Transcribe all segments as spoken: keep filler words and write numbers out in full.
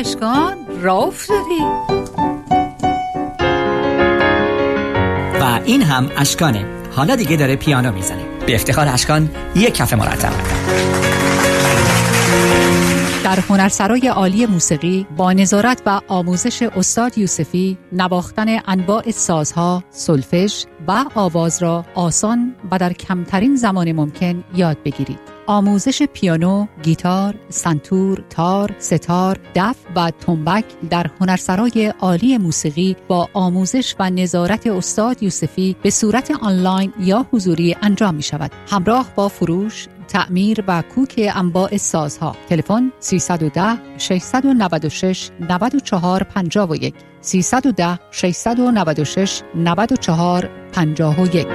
اشکان راه افتادی. و این هم اشکانه، حالا دیگه داره پیانو میزنه. به افتخار اشکان یک کف مرتب. در هنرسرای عالی موسیقی با نظارت و آموزش استاد یوسفی، نواختن انواع سازها، سولفژ و آواز را آسان و در کمترین زمان ممکن یاد بگیرید. آموزش پیانو، گیتار، سنتور، تار، ستار، دف و تنبک در هنرسرای عالی موسیقی با آموزش و نظارت استاد یوسفی به صورت آنلاین یا حضوری انجام می شود. همراه با فروش، تعمیر و کوک انواع سازها. تلفن سیصد و ده ششصد و نود و شش نود و چهار پنجاه و یک سیصد و ده ششصد و نود و شش نود و چهار پنجاه و یک.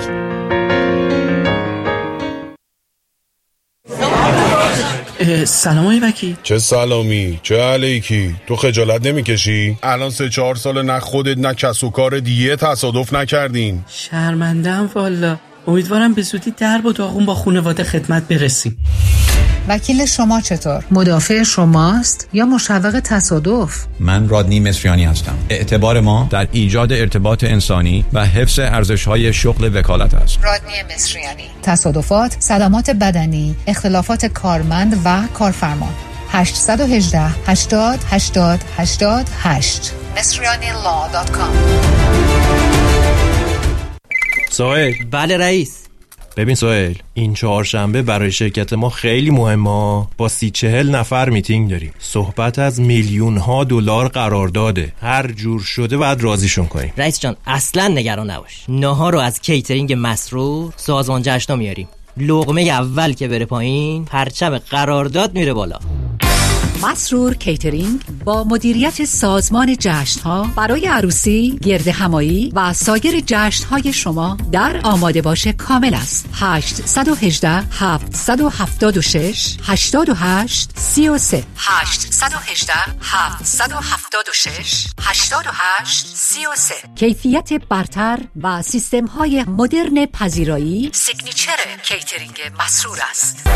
سلام آقای وکیل. چه سلامی، چه علیکی؟ تو خجالت نمیکشی؟ الان سه چهار سال نه خودت نه کس و کار دیگه تصادف نکردین. شرمنده‌ام والا. امیدوارم به زودی درب و داغون با خانواده خدمت برسیم. وکیل شما چطور؟ مدافع شماست یا مشوق تصادف؟ من رادنی مصریانی هستم. اعتبار ما در ایجاد ارتباط انسانی و حفظ ارزش‌های شغل وکالت است. رادنی مصریانی. تصادفات، صدمات بدنی، اختلافات کارمند و کارفرما. هشت یک هشت هشتاد هشتاد هشتاد هشت مصریانی لا دات کام. سهیل. بله رئیس. ببین سهیل، این چهارشنبه برای شرکت ما خیلی مهمه. با سی چهل نفر میتینگ داریم. صحبت از میلیون ها دلار قرارداده. هر جور شده باید راضیشون کنیم. رئیس جان اصلا نگران نباش. ناهار رو از کیترینگ مسرور سازمان جشنا میاریم. لقمه اول که بره پایین، پرچم قرارداد میره بالا. مسرور کیترینگ با مدیریت سازمان جشن‌ها برای عروسی، گرد همایی و سایر جشن‌های شما در آماده باش کامل است. هشت یک هشت هفت هفت شش هشت هشت سه سه هشت یک هشت هفت هفت شش هشت هشت سه سه. کیفیت برتر و سیستم‌های مدرن پذیرایی سیگنیچر کیترینگ مسرور است.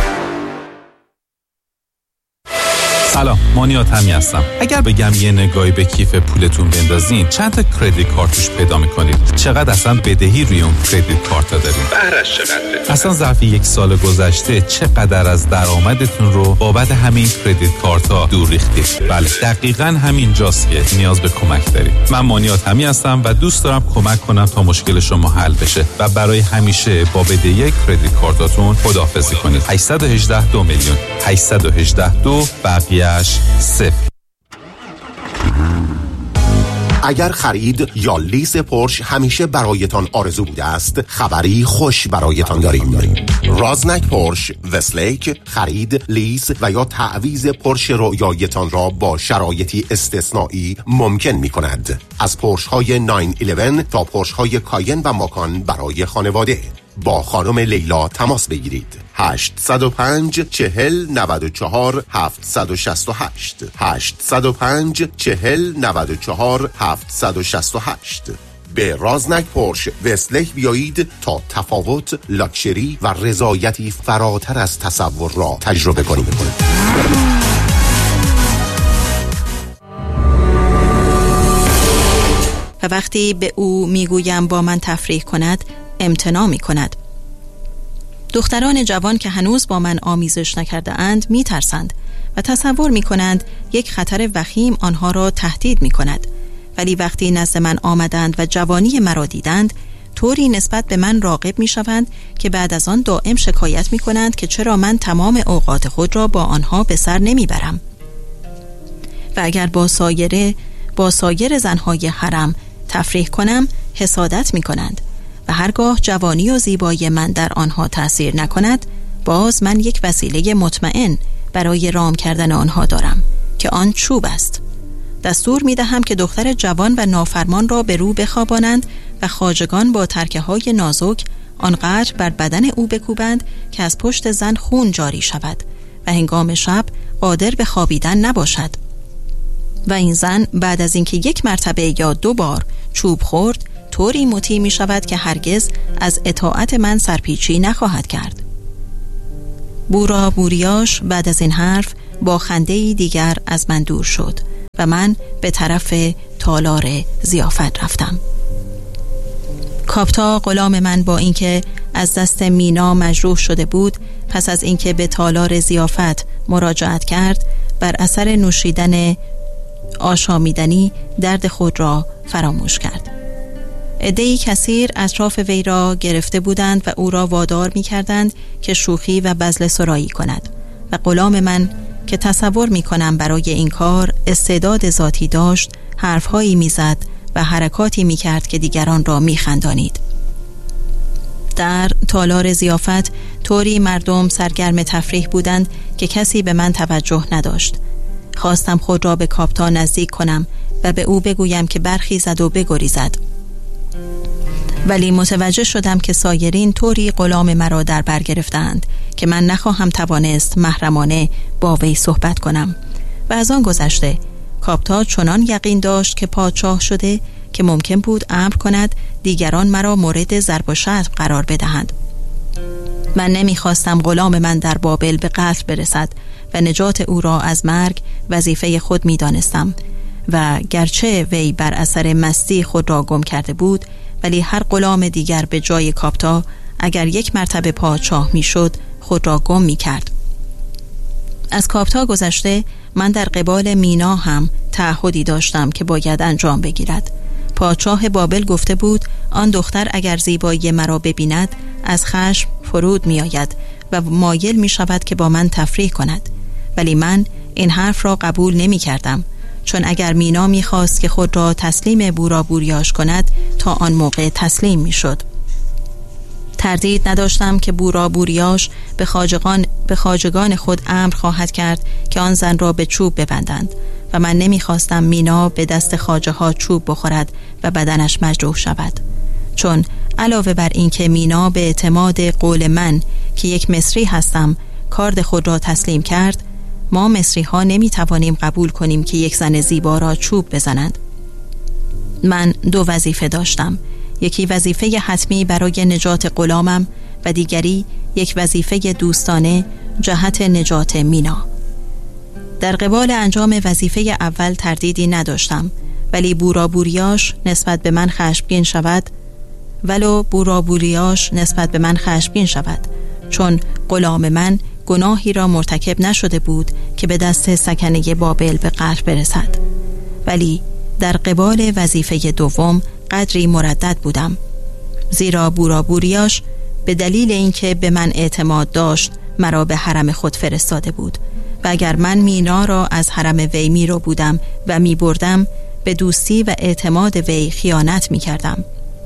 سلام، مانیات همی هستم. اگر بگم یه نگاهی به کیف پولتون بندازین، چند تا کریدیت کارتوش پیدا میکنید؟ چقدر اصلا بدهی روی اون کریدیت کارت ها دارین؟ بهرش چقدره؟ اصلا ظرف یک سال گذشته چقدر از درآمدتون رو بابت همین کریدیت کارت ها دور ریختید؟ بله، دقیقاً همین جاست که نیاز به کمک دارید. من مانیات همی هستم و دوست دارم کمک کنم تا مشکل شما حل بشه و برای همیشه با بدهی کریدیت کارتاتون خداحافظی کنید. هشت یک هشت دو میلیون هشت یک هشت دو بقیه‌اش صفر. اگر خرید یا لیز پورش همیشه برایتان آرزو بوده است، خبری خوش برایتان داریم. رازنک پورش وستلیک خرید، لیز و یا تعویض پورش رویایتان را با شرایطی استثنایی ممکن می کند. از پورش های نه یازده تا پورش های کاین و ماکان برای خانواده. با خانم لیلا تماس بگیرید. هشت صفر پنج چهل نود و چهار هفتصد و شصت و هشت هشت صفر پنج چهل نود و چهار هفتصد و شصت و هشت. به رازنک پورش وستلیک بیایید تا تفاوت، لاکچری و رضایتی فراتر از تصور را تجربه کنید. و وقتی به او میگویم با من تفریح کند، امتناع می کند. دختران جوان که هنوز با من آمیزش نکرده اند می ترسند و تصور می کنند یک خطر وخیم آنها را تهدید می کند. ولی وقتی نزد من آمدند و جوانی مرا دیدند، طوری نسبت به من راغب می شوند که بعد از آن دائم شکایت می کنند که چرا من تمام اوقات خود را با آنها به سر نمی برم. و اگر با سایر با سایر زنهای حرم تفریح کنم، حسادت می کنند. و هرگاه جوانی و زیبایی من در آنها تأثیر نکند، باز من یک وسیله مطمئن برای رام کردن آنها دارم که آن چوب است. دستور می دهم که دختر جوان و نافرمان را به رو بخوابانند و خواجگان با ترکه های نازک آنقدر بر بدن او بکوبند که از پشت زن خون جاری شود و هنگام شب قادر به خوابیدن نباشد. و این زن بعد از اینکه یک مرتبه یا دو بار چوب خورد، طوری مطیع می شود که هرگز از اطاعت من سرپیچی نخواهد کرد. بورا بوریاش بعد از این حرف با خنده‌ای دیگر از من دور شد و من به طرف تالار ضیافت رفتم. کاپتا غلام من با اینکه از دست مینا مجروح شده بود، پس از اینکه به تالار ضیافت مراجعت کرد، بر اثر نوشیدن آشامیدنی درد خود را فراموش کرد. عده‌ای کثیر اطراف وی را گرفته بودند و او را وادار می کردند که شوخی و بذل سرایی کند و غلام من که تصور می کنم برای این کار استعداد ذاتی داشت، حرفهایی می زد و حرکاتی می کرد که دیگران را می خندانید. در تالار ضیافت طوری مردم سرگرم تفریح بودند که کسی به من توجه نداشت. خواستم خود را به کاپتا نزدیک کنم و به او بگویم که برخیزد و بگریزد، ولی متوجه شدم که سایرین طوری غلام مرا در بر گرفتند که من نخواهم توانست محرمانه با وی صحبت کنم. و از آن گذشته کاپتا چنان یقین داشت که پادشاه شده که ممکن بود امر کند دیگران مرا مورد ضرب و شتم قرار بدهند. من نمیخواستم غلام من در بابل به قتل برسد و نجات او را از مرگ وظیفه خود میدانستم و گرچه وی بر اثر مستی خود را گم کرده بود، ولی هر غلام دیگر به جای کاپتا اگر یک مرتبه پادشاه میشد خود را گم میکرد. از کاپتا گذشته من در قبال مینا هم تعهدی داشتم که باید انجام بگیرد. پادشاه بابل گفته بود آن دختر اگر زیبایی مرا ببیند از خشم فرود می آید و مایل می شود که با من تفریح کند، ولی من این حرف را قبول نمی کردم، چون اگر مینا می خواست که خود را تسلیم بورا بوریاش کند تا آن موقع تسلیم می شد. تردید نداشتم که بورا بوریاش به خواجگان, به خواجگان خود امر خواهد کرد که آن زن را به چوب ببندند و من نمیخواستم مینا به دست خواجه ها چوب بخورد و بدنش مجروح شود، چون علاوه بر این که مینا به اعتماد قول من که یک مصری هستم کارد خود را تسلیم کرد، ما مصری ها نمی توانیم قبول کنیم که یک زن زیبا را چوب بزنند. من دو وظیفه داشتم، یکی وظیفه حتمی برای نجات غلامم و دیگری یک وظیفه دوستانه جهت نجات مینا. در قبال انجام وظیفه اول تردیدی نداشتم، ولی بورا بوریاش نسبت به من خشمگین شود ولو بورا بوریاش نسبت به من خشمگین شود چون غلام من گناهی را مرتکب نشده بود که به دست سکنه بابل به قتل برسد، ولی در قبال وظیفه دوم قدری مردد بودم، زیرا بورا بوریاش به دلیل اینکه به من اعتماد داشت مرا به حرم خود فرستاده بود و اگر من مینا را از حرم وی می رو بودم و می بردم به دوستی و اعتماد وی خیانت می کردم.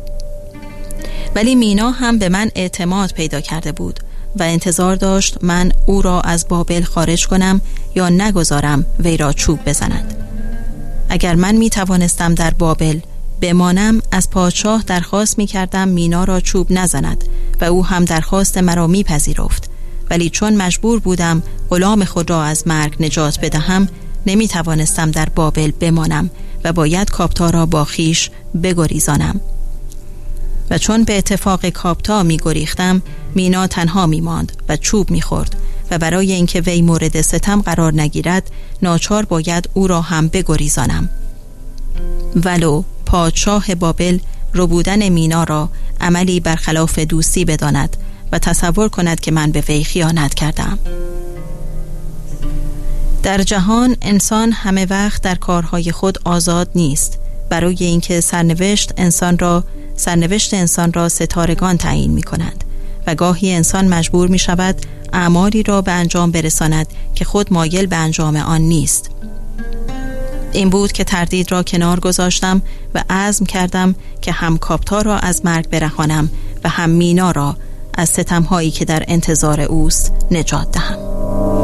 ولی مینا هم به من اعتماد پیدا کرده بود و انتظار داشت من او را از بابل خارج کنم یا نگذارم وی را چوب بزند. اگر من می توانستم در بابل بمانم، از پادشاه درخواست می کردم مینا را چوب نزند و او هم درخواست مرا می پذیرفت، ولی چون مجبور بودم غلام خود را از مرگ نجات بدهم نمی توانستم در بابل بمانم و باید کاپتا را با خیش بگریزانم. و چون به اتفاق کاپتا می گریختم مینا تنها می ماند و چوب می خورد و برای اینکه وی مورد ستم قرار نگیرد ناچار باید او را هم بگریزانم. ولو پادشاه بابل ربودن مینا را عملی برخلاف دوستی بداند و تصور کند که من به وی خیانت کردم. در جهان انسان همه وقت در کارهای خود آزاد نیست، برای اینکه سرنوشت انسان را سرنوشت انسان را ستارگان تعیین می کنند و گاهی انسان مجبور می شود اعمالی را به انجام برساند که خود مایل به انجام آن نیست. این بود که تردید را کنار گذاشتم و عزم کردم که هم کاپتا را از مرگ برهانم و هم مینا را از ستم‌هایی که در انتظار اوست نجات دهم.